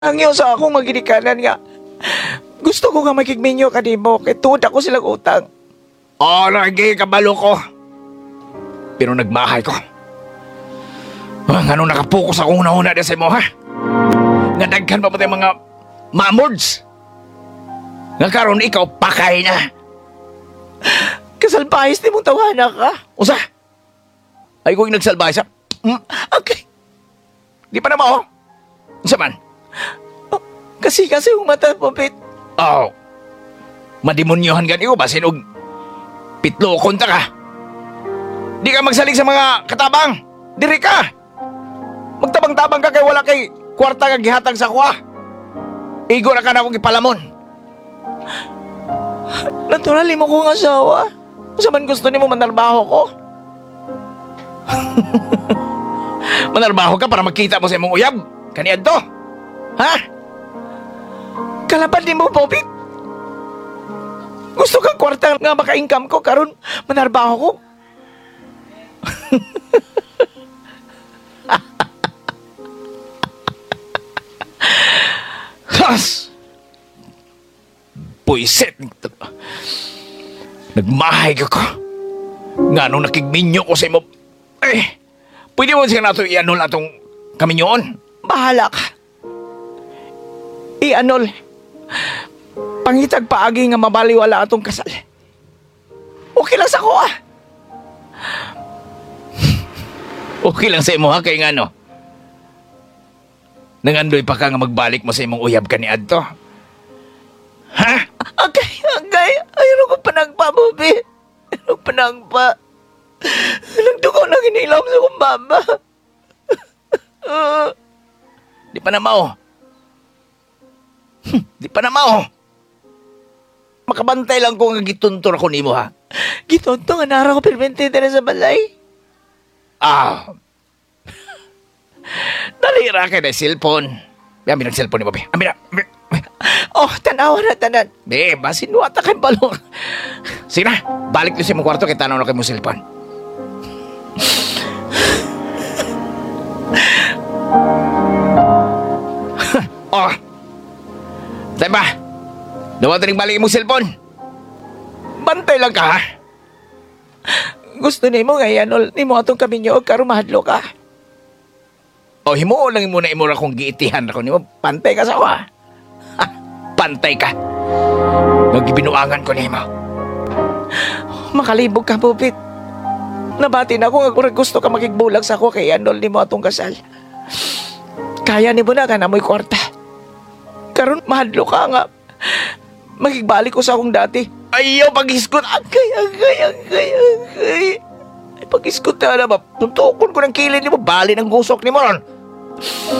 Angyo sa akong magidikanan nga. Gusto ko nga makigminyo kanimo kay tuod ako silang utang. Lagi kabalo ko. Pero nagmahay ko. Ano nakapokus ako una-una din sa imo, ha? Nga daghan pa ba tayo mga mamords? Nga karon ikaw pakay na. Kasalbahis ni mong tawana ka. Usa? Ay ko yung nagsalbay sa... Okay. Di pa na mo, oh. Unsa man? Kasi yung mata mo, Pit. Madimonyohan gani ko, basin og pitlo konta ka. Di ka magsalig sa mga katabang. Diri ka. Magtabang-tabang ka kay wala kay kwarta ka gihatag sa kuha. Igo na ka na akong ipalamon. Natural mo kong asawa. Sa man gusto ni mo manarbaho ko. Manarbaho ka para makita mo sa imong uyab. Kaniad to. Ha? Kalaban ni mo, Bobby. Gusto kang kwarta nga maka-income ko karon manarbaho ko. Has! Puiset! Nagmahay ka ko. Nga nung nakigminyo ko sa imo. Pwede mo siya nato i-anol atong kaminyoon? Bahala ka. I-anol. Pangitag paagi nga mabaliwala atong kasal. Okay lang sa ko, ah. Okay lang sa imo, ha? Kaya nga no. Nangandoy pa ka nga magbalik mo sa imong uyab ka ni Adto. Ha? Okay. Ayun ko panagpa, Bobby. Ayun panagpa. Nagdugo na ginilam sa kong mama. Di pa na mao. Di pa na mao. Makabantay lang ko nga gituntor ako nimo, ha? Gitonto nga nara ko permente na sa balay. Nalira ka na cellphone. Amin ang cellphone ni Bobby. Amin na. Oh, tanawa na tanan. Be, basinuata kay balo. Sige na, balik niyo sa imong kwarto kay tanaw na kay mo cellphone. Tayo ba? Dapat rin balik imong cellphone. Bantay lang ka, ha? Gusto ni mo nga yanol ni mo atong kaminyo o karon mahadlo ka. Himuo lang muna imo ra kong giitihan ako nimo. Pantay ka sa ako, ha? Pantay ka. Nagibinuangan ko nimo. Makalibog ka, Bobit. Nabati na ako nga kung gusto ka magigbulag sa ako kay yanol ni mo atong kasal. Kaya ni mo na ka na mo'y kwarta. Karon mahadlo ka nga. Magigbalik ko sa akong dati. Ayaw pag-iskot. Agay. Ay, pag-iskot na ba? Tuntukon ko ng kilid ni mo. Bali ng gusok ni mo ron.